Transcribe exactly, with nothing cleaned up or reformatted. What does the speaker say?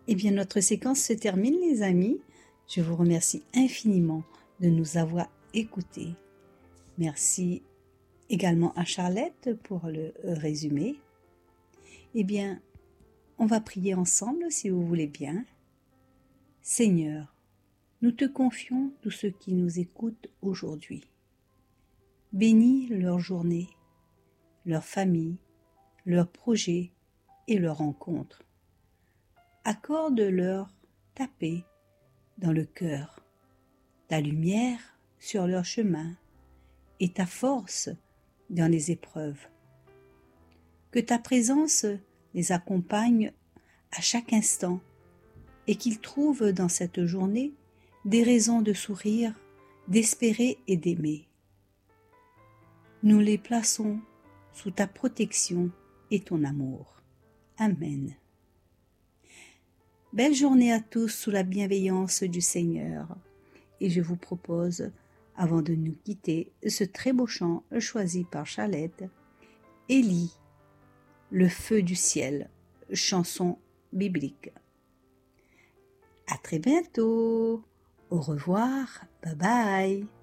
Eh bien, notre séquence se termine, les amis. Je vous remercie infiniment de nous avoir écoutés. Merci également à Charlotte pour le résumé. Eh bien, on va prier ensemble si vous voulez bien. Seigneur, nous te confions tous ceux qui nous écoutent aujourd'hui. Bénis leur journée, leur famille, leurs projets et leurs rencontres. Accorde-leur ta paix dans le cœur, ta lumière sur leur chemin et ta force dans les épreuves. Que ta présence les accompagne à chaque instant et qu'ils trouvent dans cette journée des raisons de sourire, d'espérer et d'aimer. Nous les plaçons sous ta protection et ton amour. Amen. Belle journée à tous sous la bienveillance du Seigneur. Et je vous propose, avant de nous quitter, ce très beau chant choisi par Charlotte, Élie, le feu du ciel, chanson biblique. À très bientôt. Au revoir. Bye bye.